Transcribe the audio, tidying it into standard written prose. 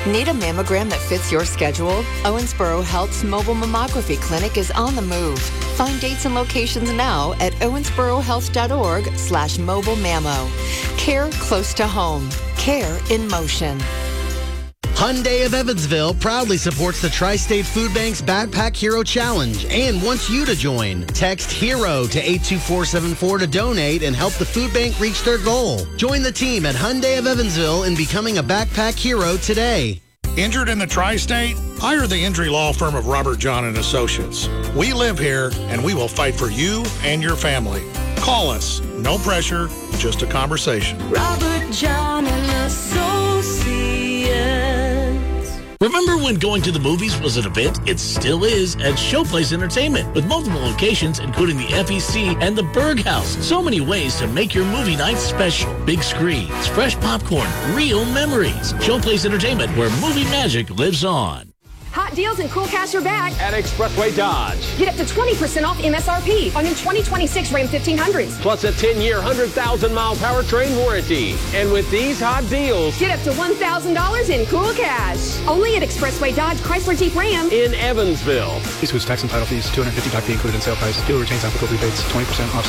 Need a mammogram that fits your schedule? Owensboro Health's mobile mammography clinic is on the move. Find dates and locations now at owensborohealth.org/mobile mammo. Care close to home. Care in motion. Hyundai of Evansville proudly supports the Tri-State Food Bank's Backpack Hero Challenge and wants you to join. Text HERO to 82474 to donate and help the food bank reach their goal. Join the team at Hyundai of Evansville in becoming a Backpack Hero today. Injured in the Tri-State? Hire the injury law firm of Robert John & Associates. We live here, and we will fight for you and your family. Call us. No pressure, just a conversation. Robert John & Associates. Remember when going to the movies was an event? It still is at Showplace Entertainment, with multiple locations including the FEC and the Berg House. So many ways to make your movie night special. Big screens, fresh popcorn, real memories. Showplace Entertainment, where movie magic lives on. Hot deals and cool cash are back at Expressway Dodge. Get up to 20% off MSRP on your 2026 Ram 1500s. Plus a 10-year, 100,000-mile powertrain warranty. And with these hot deals, get up to $1,000 in cool cash. Only at Expressway Dodge Chrysler Jeep Ram in Evansville. Excludes tax and title fees. $250 fee included in sale price. Dealer retains applicable rebates. 20% off.